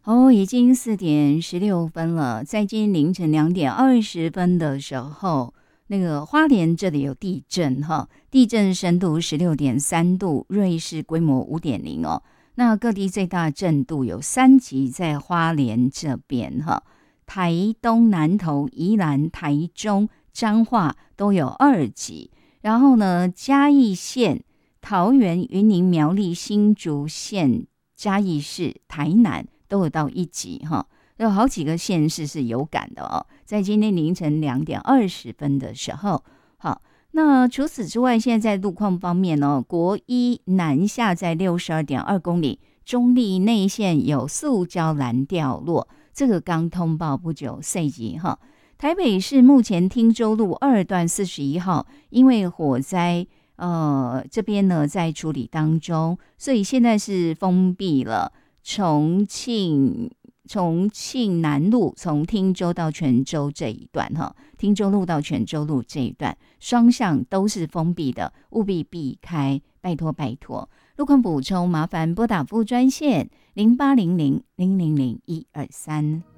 哦，已经4:16了。在今天凌晨2:20的时候，那个花莲这里有地震哈，地震深度16.3度，瑞士规模5.0哦。那各地最大震度有3级，在花莲这边哈，台东、南投、宜兰、台中、彰化都有2级。然后呢，嘉义县、桃园、云林、苗栗、新竹县、嘉义市、台南都有到1级哈，有好几个县市是有感的哦。在今天凌晨2:20的时候，好，那除此之外，现在在路况方面哦，国一南下在62.2公里，中立内线有塑胶篮掉落，这个刚通报不久，4级哈。台北市目前汀州路2段41号，因为火灾。这边呢在处理当中，所以现在是封闭了。重庆南路从汀州到泉州这一段哈，汀州路到泉州路这一段双向都是封闭的，务必避开，拜托拜托。路况补充，麻烦拨打服务专线0800000123。